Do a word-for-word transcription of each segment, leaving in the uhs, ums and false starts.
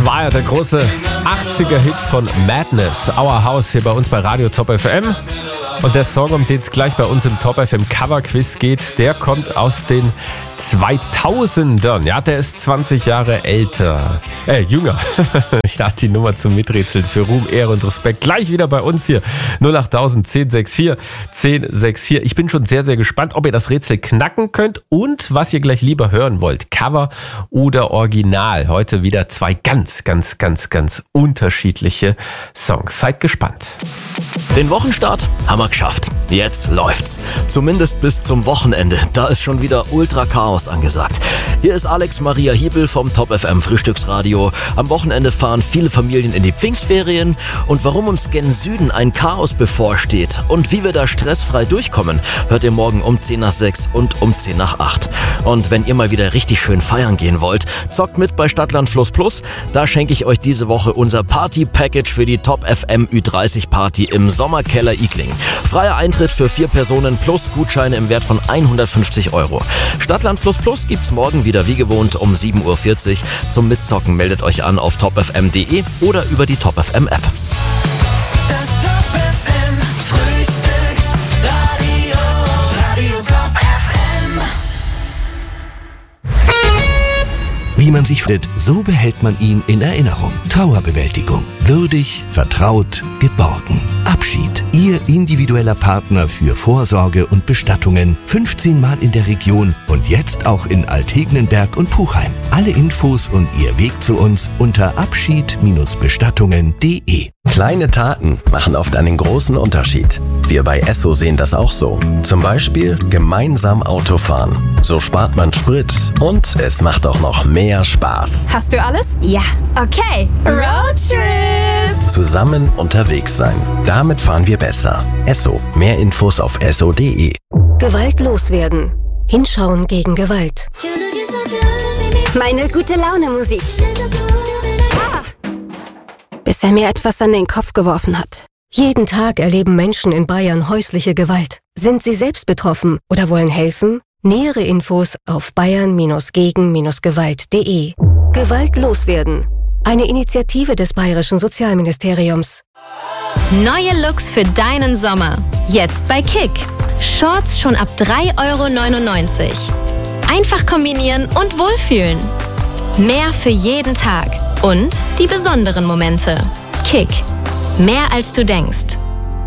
war ja der große achtziger-Hit von Madness, Our House, hier bei uns bei Radio Top F M. Und der Song, um den es gleich bei uns im Top F M Cover Quiz geht, der kommt aus den zweitausendern. Ja, der ist zwanzig Jahre älter, äh, jünger. Ja, die Nummer zum Miträtseln für Ruhm, Ehre und Respekt. Gleich wieder bei uns hier. null acht tausend, zehn sechs vier, zehn sechs vier. Ich bin schon sehr, sehr gespannt, ob ihr das Rätsel knacken könnt und was ihr gleich lieber hören wollt. Cover oder Original. Heute wieder zwei ganz, ganz, ganz, ganz unterschiedliche Songs. Seid gespannt. Den Wochenstart haben wir geschafft. Jetzt läuft's. Zumindest bis zum Wochenende. Da ist schon wieder Ultra-Chaos angesagt. Hier ist Alex Maria Hiebel vom Top F M Frühstücksradio. Am Wochenende fahren viele Familien in die Pfingstferien. Und warum uns gen Süden ein Chaos bevorsteht und wie wir da stressfrei durchkommen, hört ihr morgen um zehn nach sechs und um zehn nach acht. Und wenn ihr mal wieder richtig schön feiern gehen wollt, zockt mit bei Stadtland Fluss Plus. Da schenke ich euch diese Woche unser Party-Package für die Top F M Ü dreißig Party im Sommerkeller Igling. Freier Eintritt für vier Personen plus Gutscheine im Wert von hundertfünfzig Euro. Stadtland Fluss Plus gibt's morgen wieder wie gewohnt um sieben Uhr vierzig. Zum Mitzocken meldet euch an auf top f m punkt de oder über die Top F M App. Das Top F M Frühstücksradio, Radio Top F M. Wie man sich fühlt, so behält man ihn in Erinnerung. Trauerbewältigung. Würdig, vertraut, geborgen. Abschied. Ihr individueller Partner für Vorsorge und Bestattungen. fünfzehn Mal in der Region und jetzt auch in Altegnenberg und Puchheim. Alle Infos und Ihr Weg zu uns unter abschied Bestattungen punkt de. Kleine Taten machen oft einen großen Unterschied. Wir bei Esso sehen das auch so. Zum Beispiel gemeinsam Autofahren. So spart man Sprit und es macht auch noch mehr Spaß. Hast du alles? Ja. Okay. Roadtrip! Zusammen unterwegs sein. Damit fahren wir besser. Esso. Mehr Infos auf esso punkt de. Gewalt loswerden. Hinschauen gegen Gewalt. Meine gute Laune Musik. Ah. Bis er mir etwas an den Kopf geworfen hat. Jeden Tag erleben Menschen in Bayern häusliche Gewalt. Sind sie selbst betroffen oder wollen helfen? Nähere Infos auf bayern gegen gewalt punkt de. Gewalt loswerden. Eine Initiative des Bayerischen Sozialministeriums. Neue Looks für deinen Sommer. Jetzt bei Kick. Shorts schon ab drei Euro neunundneunzig. Einfach kombinieren und wohlfühlen. Mehr für jeden Tag. Und die besonderen Momente. Kick. Mehr als du denkst.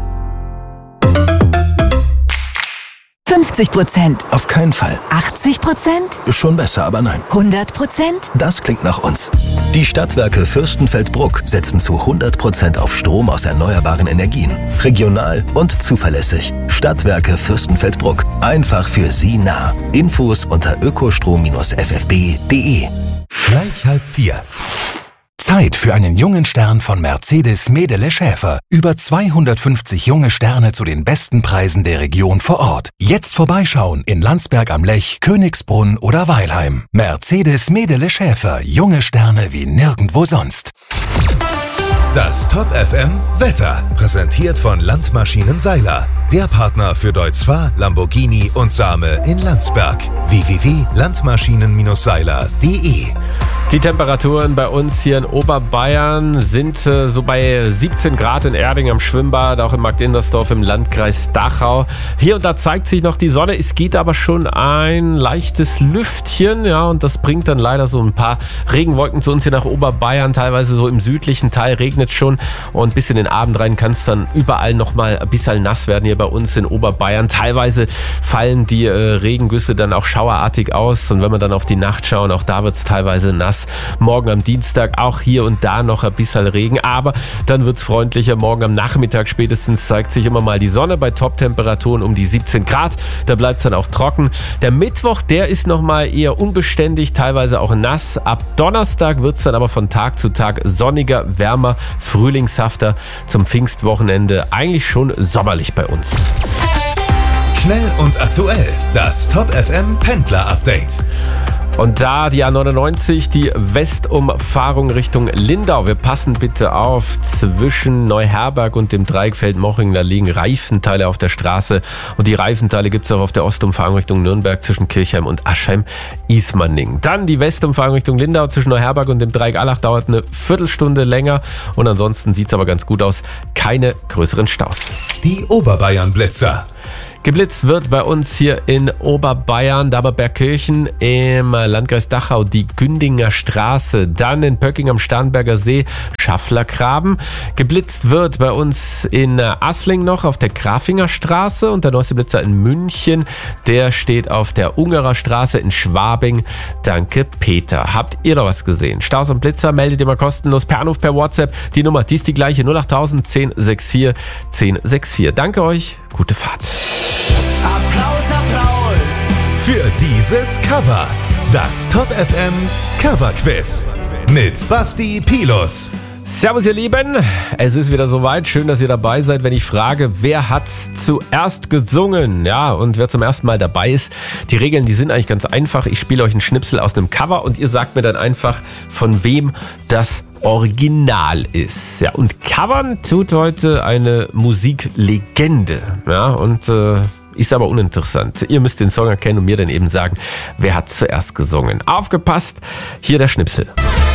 fünfzig Prozent. Auf keinen Fall. achtzig Prozent? Schon besser, aber nein. hundert Prozent? Das klingt nach uns. Die Stadtwerke Fürstenfeldbruck setzen zu hundert Prozent auf Strom aus erneuerbaren Energien. Regional und zuverlässig. Stadtwerke Fürstenfeldbruck. Einfach für Sie nah. Infos unter ökostrom f f b punkt de. Gleich halb vier. Zeit für einen jungen Stern von Mercedes Medele Schäfer. Über zweihundertfünfzig junge Sterne zu den besten Preisen der Region vor Ort. Jetzt vorbeischauen in Landsberg am Lech, Königsbrunn oder Weilheim. Mercedes Medele Schäfer. Junge Sterne wie nirgendwo sonst. Das Top F M Wetter, präsentiert von Landmaschinen Seiler. Der Partner für Deutz Fahr, Lamborghini und Same in Landsberg. w w w punkt landmaschinen seiler punkt de. Die Temperaturen bei uns hier in Oberbayern sind äh, so bei siebzehn Grad in Erding am Schwimmbad, auch in Marktindersdorf im Landkreis Dachau. Hier und da zeigt sich noch die Sonne, es geht aber schon ein leichtes Lüftchen, ja, und das bringt dann leider so ein paar Regenwolken zu uns hier nach Oberbayern, teilweise so im südlichen Teil regnet schon und bis in den Abend rein kann es dann überall nochmal ein bisschen nass werden hier bei uns in Oberbayern. Teilweise fallen die äh, Regengüsse dann auch schauerartig aus und wenn wir dann auf die Nacht schauen, auch da wird es teilweise nass. Morgen am Dienstag auch hier und da noch ein bisschen Regen, aber dann wird es freundlicher. Morgen am Nachmittag spätestens zeigt sich immer mal die Sonne bei Top-Temperaturen um die siebzehn Grad. Da bleibt es dann auch trocken. Der Mittwoch, der ist nochmal eher unbeständig, teilweise auch nass. Ab Donnerstag wird es dann aber von Tag zu Tag sonniger, wärmer, frühlingshafter. Zum Pfingstwochenende eigentlich schon sommerlich bei uns. Schnell und aktuell, das Top F M Pendler Update. Und da die A neunundneunzig, die Westumfahrung Richtung Lindau. Wir passen bitte auf, zwischen Neuherberg und dem Dreieck Feldmoching, da liegen Reifenteile auf der Straße. Und die Reifenteile gibt es auch auf der Ostumfahrung Richtung Nürnberg zwischen Kirchheim und Aschheim-Ismaning. Dann die Westumfahrung Richtung Lindau zwischen Neuherberg und dem Dreieck Allach dauert eine Viertelstunde länger. Und ansonsten sieht es aber ganz gut aus. Keine größeren Staus. Die Oberbayern-Blitzer. Geblitzt wird bei uns hier in Oberbayern, Daberbergkirchen im Landkreis Dachau, die Gündinger Straße, dann in Pöcking am Starnberger See, Schafflergraben. Geblitzt wird bei uns in Assling noch auf der Grafinger Straße und der neueste Blitzer in München, der steht auf der Ungerer Straße in Schwabing. Danke, Peter. Habt ihr noch was gesehen? Staus und Blitzer meldet ihr mal kostenlos per Anruf, per WhatsApp. Die Nummer, die ist die gleiche, null achttausend zehn vierundsechzig zehn vierundsechzig. Danke euch, gute Fahrt. Applaus, Applaus für dieses Cover. Das Top F M Cover Quiz mit Basti Pilus. Servus ihr Lieben, es ist wieder soweit. Schön, dass ihr dabei seid, wenn ich frage, wer hat's zuerst gesungen? Ja, und wer zum ersten Mal dabei ist. Die Regeln, die sind eigentlich ganz einfach. Ich spiele euch einen Schnipsel aus einem Cover und ihr sagt mir dann einfach, von wem das Original ist. Ja, und covern tut heute eine Musiklegende. Ja, und äh, ist aber uninteressant. Ihr müsst den Song erkennen und mir dann eben sagen, wer hat zuerst gesungen. Aufgepasst, hier der Schnipsel.